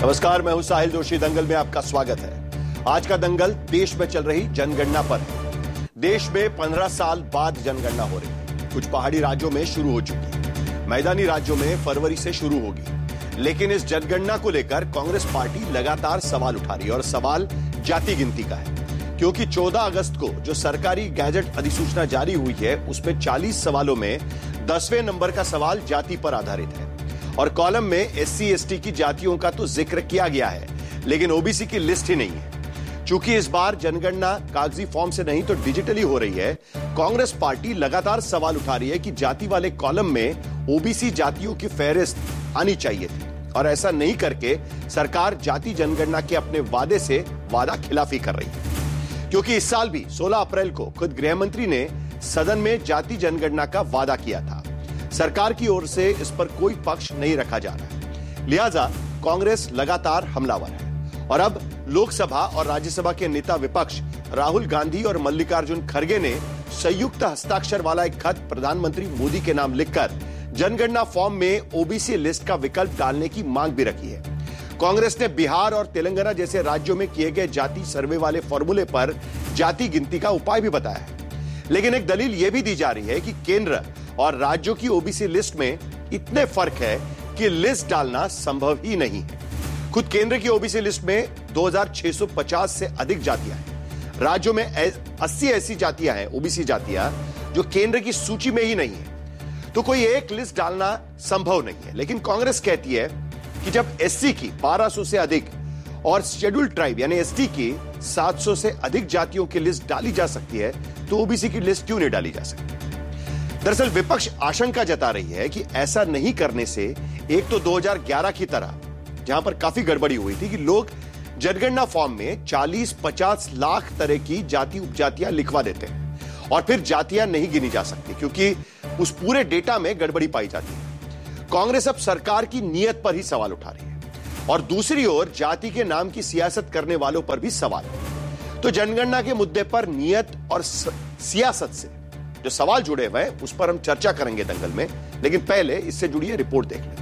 नमस्कार, मैं हूं साहिल जोशी। दंगल में आपका स्वागत है। आज का दंगल देश में चल रही जनगणना पर है। देश में 15 साल बाद जनगणना हो रही है। कुछ पहाड़ी राज्यों में शुरू हो चुकी है, मैदानी राज्यों में फरवरी से शुरू होगी। लेकिन इस जनगणना को लेकर कांग्रेस पार्टी लगातार सवाल उठा रही है और सवाल जाति गिनती का है, क्योंकि 14 अगस्त को जो सरकारी गैजेट अधिसूचना जारी हुई है उसमें 40 सवालों में 10वें नंबर का सवाल जाति पर आधारित है और कॉलम में एससी एसटी की जातियों का तो जिक्र किया गया है, लेकिन ओबीसी की लिस्ट ही नहीं है। चूंकि इस बार जनगणना कागजी फॉर्म से नहीं तो डिजिटली हो रही है, कांग्रेस पार्टी लगातार सवाल उठा रही है कि जाति वाले कॉलम में ओबीसी जातियों की फहरिस्त आनी चाहिए थी और ऐसा नहीं करके सरकार जाति जनगणना के अपने वादे से वादा खिलाफी कर रही है। क्योंकि इस साल भी 16 अप्रैल को खुद गृह मंत्री ने सदन में जाति जनगणना का वादा किया था। सरकार की ओर से इस पर कोई पक्ष नहीं रखा जा रहा है, लिहाजा कांग्रेस लगातार हमलावर है और अब लोकसभा और राज्यसभा के नेता विपक्ष राहुल गांधी और मल्लिकार्जुन खड़गे ने संयुक्त हस्ताक्षर वाला एक खत प्रधानमंत्री मोदी के नाम लिखकर जनगणना फॉर्म में ओबीसी लिस्ट का विकल्प डालने की मांग भी रखी है। कांग्रेस ने बिहार और तेलंगाना जैसे राज्यों में किए गए जाति सर्वे वाले फॉर्मूले पर जाति गिनती का उपाय भी बताया है, लेकिन एक दलील यह भी दी जा रही है कि केंद्र और राज्यों की ओबीसी लिस्ट में इतने फर्क है कि लिस्ट डालना संभव ही नहीं है। खुद केंद्र की ओबीसी लिस्ट में 2650 से अधिक जातियां हैं। राज्यों में 80 ऐसी जातियां हैं, ओबीसी जातियां, जो केंद्र की सूची में ही नहीं है, तो कोई एक लिस्ट डालना संभव नहीं है। लेकिन कांग्रेस कहती है कि जब एससी की 1200 से अधिक और शेड्यूल्ड ट्राइब यानी एसटी की 700 से अधिक जातियों की लिस्ट डाली जा सकती है, तो ओबीसी की लिस्ट क्यों नहीं डाली जा सकती? दरअसल विपक्ष आशंका जता रही है कि ऐसा नहीं करने से एक तो 2011 की तरह, जहां पर काफी गड़बड़ी हुई थी कि लोग जनगणना फॉर्म में 40-50 लाख तरह की जाति उपजातियां लिखवा देते हैं और फिर जातियां नहीं गिनी जा सकती क्योंकि उस पूरे डेटा में गड़बड़ी पाई जाती है। कांग्रेस अब सरकार की नीयत पर ही सवाल उठा रही है और दूसरी ओर जाति के नाम की सियासत करने वालों पर भी सवाल है। तो जनगणना के मुद्दे पर नीयत और सियासत से जो सवाल जुड़े हुए हैं उस पर हम चर्चा करेंगे दंगल में, लेकिन पहले इससे जुड़ी रिपोर्ट देख लें।